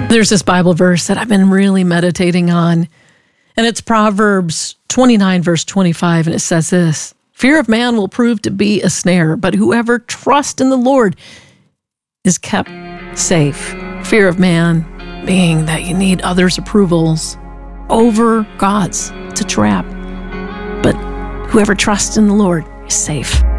There's this Bible verse that I've been really meditating on, and it's Proverbs 29, verse 25, and it says this: "Fear of man will prove to be a snare, but whoever trusts in the Lord is kept safe." Fear of man being that you need others' approvals over God's. It's a trap. But whoever trusts in the Lord is safe.